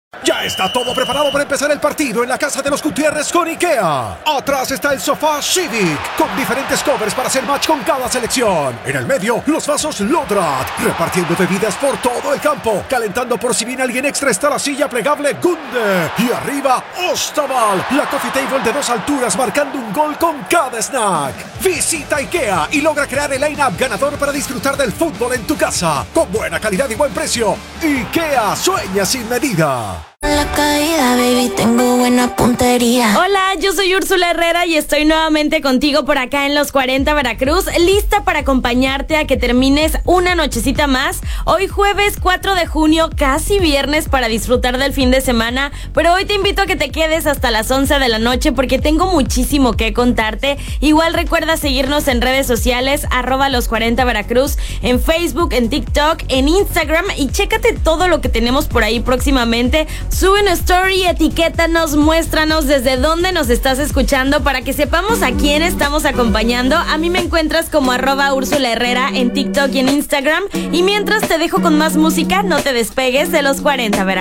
Ya está todo preparado para empezar el partido en la casa de los Gutiérrez con IKEA. Atrás está el sofá Civic, con diferentes covers para hacer match con cada selección. En el medio, los vasos Lodrat, repartiendo bebidas por todo el campo. Calentando por si viene alguien extra está la silla plegable Gunde. Y arriba, Ostaval, la coffee table de 2 alturas marcando un gol con cada snack. Visita IKEA y logra crear el line-up ganador para disfrutar del fútbol en tu casa. Con buena calidad y buen precio. IKEA sueña sin medida. La caída, baby, tengo buena puntería. Hola, yo soy Úrsula Herrera y estoy nuevamente contigo por acá en Los 40 Veracruz, lista para acompañarte a que termines una nochecita más. Hoy jueves 4 de junio, casi viernes para disfrutar del fin de semana, pero hoy te invito a que te quedes hasta las 11 de la noche porque tengo muchísimo que contarte. Igual recuerda seguirnos en redes sociales, @Los 40 Veracruz, en Facebook, en TikTok, en Instagram y chécate todo lo que tenemos por ahí próximamente. Sube una story, etiquétanos, muéstranos desde dónde nos estás escuchando para que sepamos a quién estamos acompañando. A mí me encuentras como @Úrsula Herrera en TikTok y en Instagram. Y mientras te dejo con más música, no te despegues de Los 40 Veracruz.